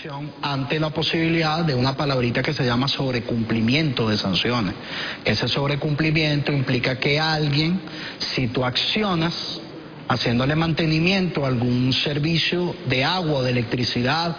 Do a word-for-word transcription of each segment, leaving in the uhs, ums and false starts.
atención ante la posibilidad de una palabrita que se llama sobrecumplimiento de sanciones. Ese sobrecumplimiento implica que alguien, si tú accionas haciéndole mantenimiento a algún servicio de agua o de electricidad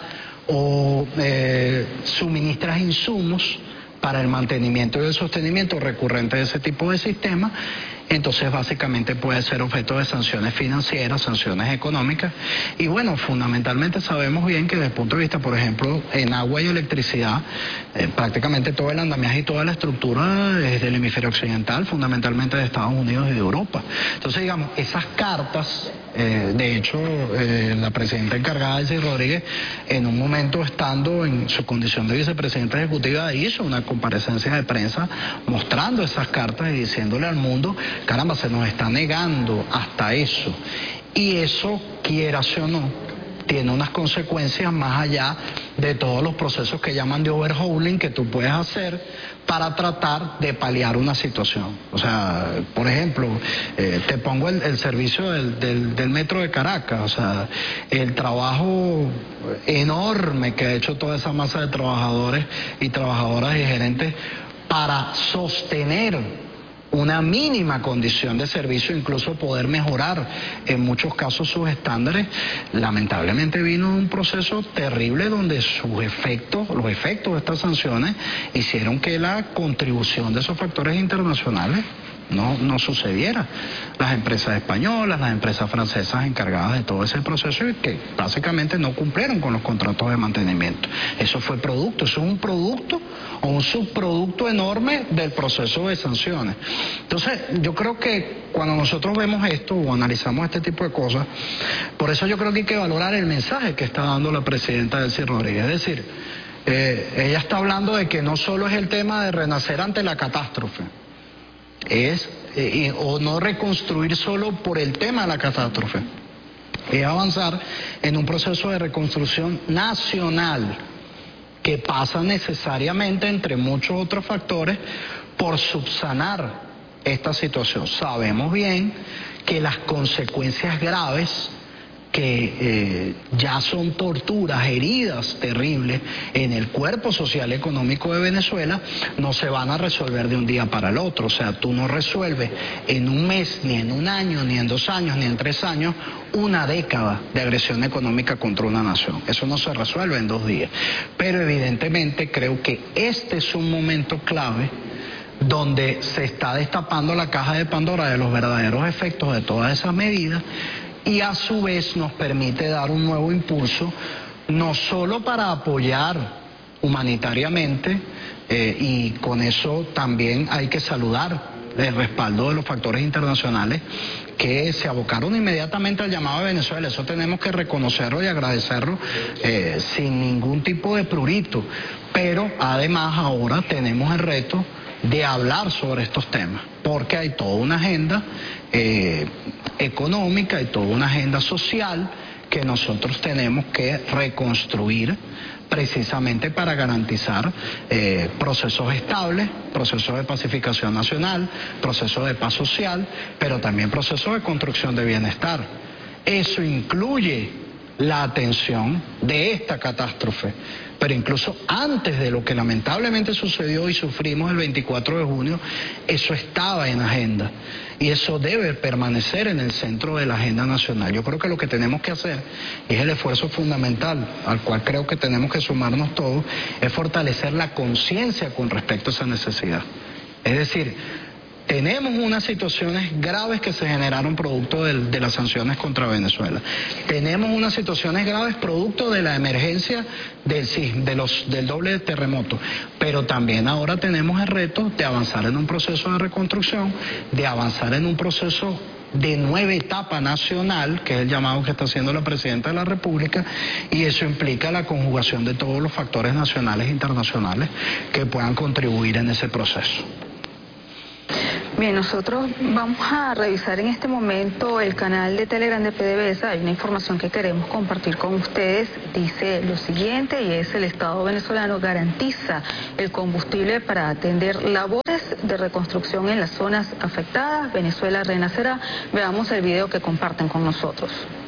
o eh, suministras insumos para el mantenimiento y el sostenimiento recurrente de ese tipo de sistema, entonces básicamente puede ser objeto de sanciones financieras, sanciones económicas. Y bueno, fundamentalmente sabemos bien que desde el punto de vista, por ejemplo, en agua y electricidad, eh, prácticamente todo el andamiaje y toda la estructura es del hemisferio occidental, fundamentalmente de Estados Unidos y de Europa. Entonces, digamos, esas cartas, eh, de hecho, eh, la presidenta encargada, Delcy Rodríguez, en un momento estando en su condición de vicepresidenta ejecutiva, hizo una comparecencia de prensa mostrando esas cartas y diciéndole al mundo: caramba, se nos está negando hasta eso. Y eso, quieras o no, tiene unas consecuencias más allá de todos los procesos que llaman de overhauling que tú puedes hacer para tratar de paliar una situación. O sea, por ejemplo, eh, te pongo el, el servicio del, del, del metro de Caracas, o sea, el trabajo enorme que ha hecho toda esa masa de trabajadores y trabajadoras y gerentes para sostener una mínima condición de servicio, incluso poder mejorar en muchos casos sus estándares. Lamentablemente vino un proceso terrible donde sus efectos, los efectos de estas sanciones hicieron que la contribución de esos factores internacionales no, no sucediera. Las empresas españolas, las empresas francesas encargadas de todo ese proceso y que básicamente no cumplieron con los contratos de mantenimiento. Eso fue producto, eso es un producto o un subproducto enorme del proceso de sanciones. Entonces, yo creo que cuando nosotros vemos esto o analizamos este tipo de cosas, por eso yo creo que hay que valorar el mensaje que está dando la presidenta Delcy Rodríguez. Es decir, eh, ella está hablando de que no solo es el tema de renacer ante la catástrofe, es eh, o no reconstruir solo por el tema de la catástrofe, es avanzar en un proceso de reconstrucción nacional que pasa necesariamente, entre muchos otros factores, por subsanar esta situación. Sabemos bien que las consecuencias graves, que eh, ya son torturas, heridas terribles en el cuerpo social y económico de Venezuela, no se van a resolver de un día para el otro. O sea, tú no resuelves en un mes, ni en un año, ni en dos años, ni en tres años, una década de agresión económica contra una nación. Eso no se resuelve en dos días. Pero evidentemente creo que este es un momento clave donde se está destapando la caja de Pandora de los verdaderos efectos de todas esas medidas, y a su vez nos permite dar un nuevo impulso, no solo para apoyar humanitariamente, eh, y con eso también hay que saludar el respaldo de los factores internacionales que se abocaron inmediatamente al llamado de Venezuela. Eso tenemos que reconocerlo y agradecerlo eh, sin ningún tipo de prurito. Pero además ahora tenemos el reto de hablar sobre estos temas, porque hay toda una agenda eh, económica y toda una agenda social que nosotros tenemos que reconstruir precisamente para garantizar eh, procesos estables, procesos de pacificación nacional, procesos de paz social, pero también procesos de construcción de bienestar. Eso incluye la atención de esta catástrofe, pero incluso antes de lo que lamentablemente sucedió y sufrimos el veinticuatro de junio, eso estaba en agenda y eso debe permanecer en el centro de la agenda nacional. Yo creo que lo que tenemos que hacer, y es el esfuerzo fundamental al cual creo que tenemos que sumarnos todos, es fortalecer la conciencia con respecto a esa necesidad. Es decir, tenemos unas situaciones graves que se generaron producto de, de las sanciones contra Venezuela. Tenemos unas situaciones graves producto de la emergencia del, sí, de los, del doble terremoto. Pero también ahora tenemos el reto de avanzar en un proceso de reconstrucción, de avanzar en un proceso de nueva etapa nacional, que es el llamado que está haciendo la Presidenta de la República, y eso implica la conjugación de todos los factores nacionales e internacionales que puedan contribuir en ese proceso. Bien, nosotros vamos a revisar en este momento el canal de Telegram de PDVSA. Hay una información que queremos compartir con ustedes. Dice lo siguiente, y es: el Estado venezolano garantiza el combustible para atender labores de reconstrucción en las zonas afectadas. Venezuela renacerá. Veamos el video que comparten con nosotros.